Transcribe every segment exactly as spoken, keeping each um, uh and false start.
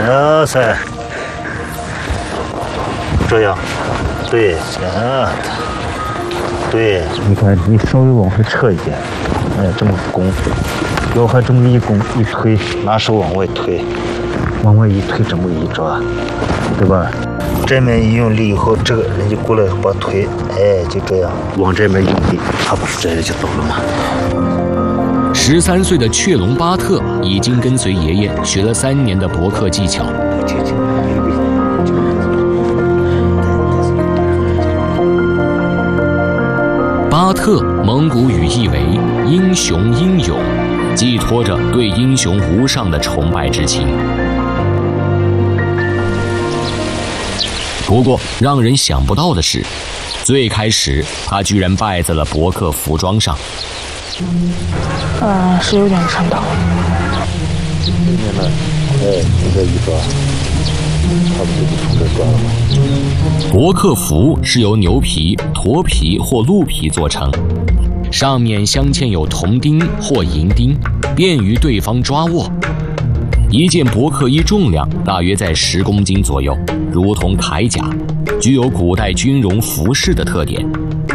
哇塞，这样，对，啊，对，你看你稍微往回撤一点，哎，这么弓，腰还这么一弓一推，拿手往外推，往外一推，这么一抓，对吧？这面一用力以后，这个人就过来把腿，哎，就这样往这边一推，他不是这样就走了吗？ 十三岁的雀龙巴特已经跟随爷爷学了三年的搏克技巧。巴特蒙古语意为英雄英勇，寄托着对英雄无上的崇拜之情。不过，让人想不到的是，最开始他居然败在了搏克服装上。 嗯，是有点撑到。 今天呢，哎，就这一抓，差不多就从这抓了嘛。 搏克服是由牛皮、驼皮或鹿皮做成，上面镶嵌有铜钉或银钉，便于对方抓握。一件搏克衣重量大约在十公斤左右，如同铠甲，具有古代军容服饰的特点。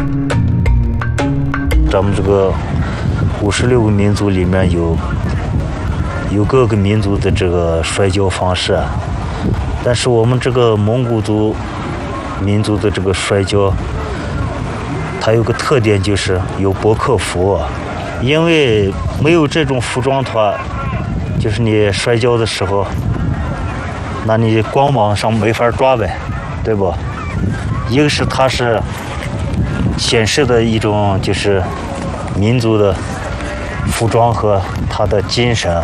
咱们这个五十六个民族里面有有各个民族的这个摔跤方式啊，但是我们这个蒙古族民族的这个摔跤，它有个特点就是有搏克服，因为没有这种服装的话，就是你摔跤的时候，那你光往上没法抓呗，对不？一个是它是显示的一种就是民族的服装和他的精神。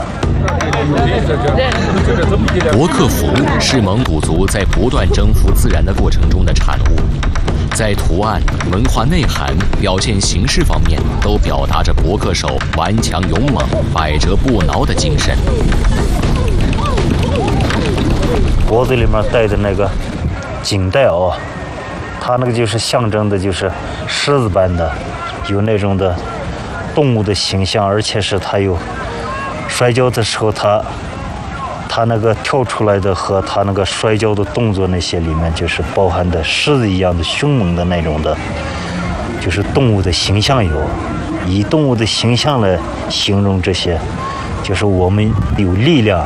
搏克服是蒙古族在不断征服自然的过程中的产物，在图案、文化内涵、表现形式方面，都表达着搏克手顽强勇猛、百折不挠的精神。 脖子里面戴的那个颈带哦，它那个就是象征的，就是狮子般的，有那种的动物的形象，而且是它有摔跤的时候，它它那个跳出来的和它那个摔跤的动作那些里面，就是包含的狮子一样的凶猛的那种的，就是动物的形象有，以动物的形象来形容这些，就是我们有力量。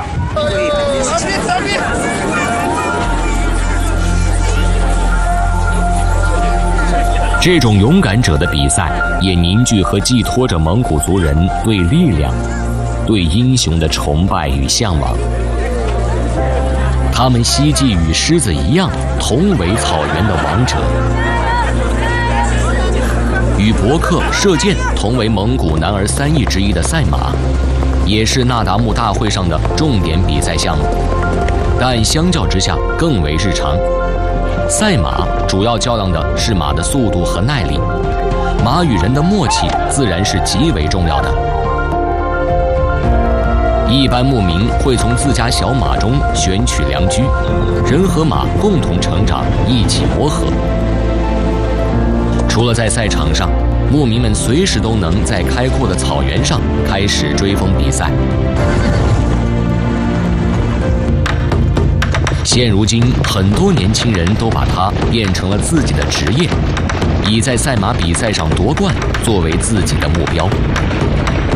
这种勇敢者的比赛，也凝聚和寄托着蒙古族人对力量、对英雄的崇拜与向往。他们希冀与狮子一样，同为草原的王者。与搏克、射箭同为蒙古男儿三艺之一的赛马，也是那达慕大会上的重点比赛项目，但相较之下更为日常。赛马主要较量的是马的速度和耐力，马与人的默契自然是极为重要的。一般牧民会从自家小马中选取良驹，人和马共同成长，一起磨合。除了在赛场上，牧民们随时都能在开阔的草原上开始追风比赛。现如今，很多年轻人都把它变成了自己的职业，以在赛马比赛上夺冠作为自己的目标。